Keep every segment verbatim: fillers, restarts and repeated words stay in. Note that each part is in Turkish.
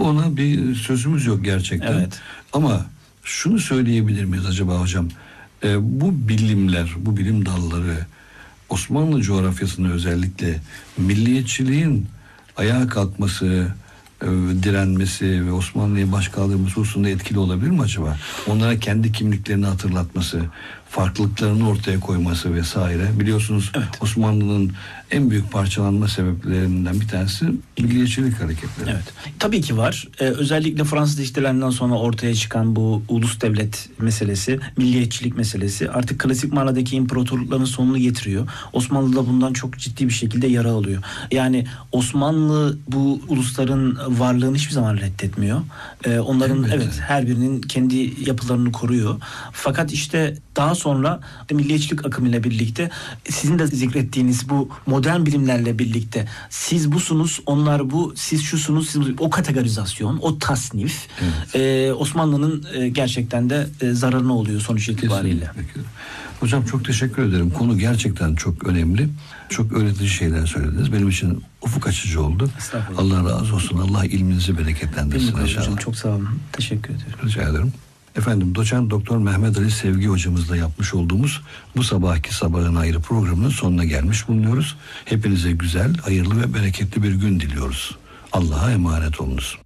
Ona bir sözümüz yok gerçekten. Evet. Ama şunu söyleyebilir miyiz acaba hocam? Ee, bu bilimler, bu bilim dalları Osmanlı coğrafyasında özellikle milliyetçiliğin ayağa kalkması, e, direnmesi ve Osmanlı'ya baş kaldırması hususunda etkili olabilir mi acaba? Onlara kendi kimliklerini hatırlatması, farklılıklarını ortaya koyması vesaire. Biliyorsunuz evet. Osmanlı'nın en büyük parçalanma sebeplerinden bir tanesi milliyetçilik hareketleri. Evet. Tabii ki var. Ee, özellikle Fransız ihtilalinden sonra ortaya çıkan bu ulus devlet meselesi, milliyetçilik meselesi artık klasik manadaki imparatorlukların sonunu getiriyor. Osmanlı da bundan çok ciddi bir şekilde yara alıyor. Yani Osmanlı bu ulusların varlığını hiçbir zaman reddetmiyor. Ee, onların evet. evet her birinin kendi yapılarını koruyor. Fakat işte daha sonra milliyetçilik akımıyla birlikte sizin de zikrettiğiniz bu modern bilimlerle birlikte siz busunuz, onlar bu, siz şusunuz, siz bu, o kategorizasyon, o tasnif evet. e, Osmanlı'nın e, gerçekten de e, zararına oluyor sonuç itibariyle. Kesinlikle. Hocam çok teşekkür ederim. Konu gerçekten çok önemli. Çok öğretici şeyler söylediniz. Benim için ufuk açıcı oldu. Allah razı olsun. Allah ilminizi bereketlendirsin inşallah. Hocam çok sağ olun. Teşekkür ederim. Rica ederim. Efendim doçent doktor Mehmet Ali Sevgi hocamızla yapmış olduğumuz bu sabahki Sabahın Ayrı programının sonuna gelmiş bulunuyoruz. Hepinize güzel, hayırlı ve bereketli bir gün diliyoruz. Allah'a emanet olunuz.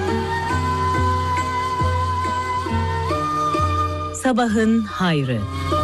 Sabahın Hayrı.